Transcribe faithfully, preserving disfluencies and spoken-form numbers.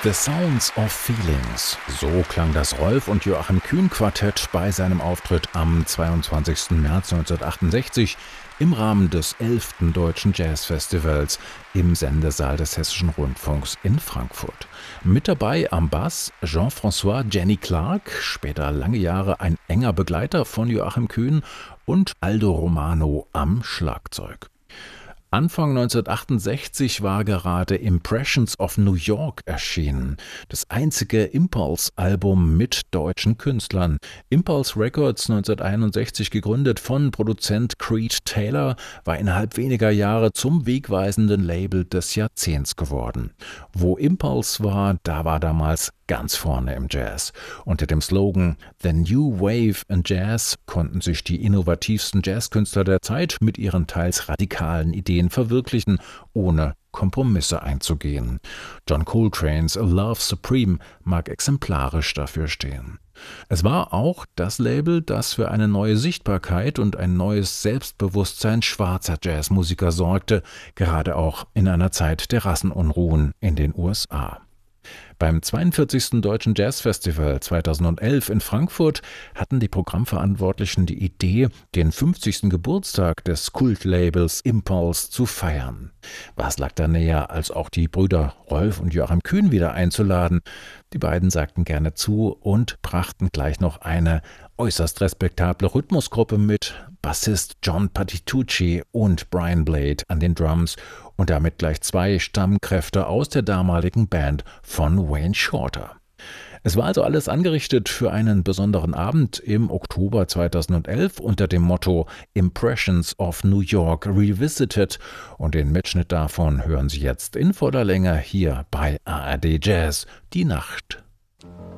The Sounds of Feelings. So klang das Rolf und Joachim Kühn Quartett bei seinem Auftritt am zweiundzwanzigsten März neunzehnhundertachtundsechzig im Rahmen des elften Deutschen Jazzfestivals im Sendesaal des Hessischen Rundfunks in Frankfurt. Mit dabei am Bass Jean-François Jenny Clark, später lange Jahre ein enger Begleiter von Joachim Kühn, und Aldo Romano am Schlagzeug. Anfang neunzehnhundertachtundsechzig war gerade Impressions of New York erschienen, das einzige Impulse-Album mit deutschen Künstlern. Impulse Records, neunzehnhunderteinundsechzig gegründet von Produzent Creed Taylor, war innerhalb weniger Jahre zum wegweisenden Label des Jahrzehnts geworden. Wo Impulse war, da war damals ganz vorne im Jazz. Unter dem Slogan The New Wave in Jazz konnten sich die innovativsten Jazzkünstler der Zeit mit ihren teils radikalen Ideen verwirklichen, ohne Kompromisse einzugehen. John Coltrane's A Love Supreme mag exemplarisch dafür stehen. Es war auch das Label, das für eine neue Sichtbarkeit und ein neues Selbstbewusstsein schwarzer Jazzmusiker sorgte, gerade auch in einer Zeit der Rassenunruhen in den U S A. Beim zweiundvierzigsten Deutschen Jazzfestival zweitausendelf in Frankfurt hatten die Programmverantwortlichen die Idee, den fünfzigsten Geburtstag des Kultlabels Impulse zu feiern. Was lag da näher, als auch die Brüder Rolf und Joachim Kühn wieder einzuladen? Die beiden sagten gerne zu und brachten gleich noch eine äußerst respektable Rhythmusgruppe mit, Bassist John Patitucci und Brian Blade an den Drums und damit gleich zwei Stammkräfte aus der damaligen Band von Wayne Shorter. Es war also alles angerichtet für einen besonderen Abend im Oktober zweitausendelf unter dem Motto Impressions of New York Revisited, und den Mitschnitt davon hören Sie jetzt in voller Länge hier bei A R D Jazz, die Nacht.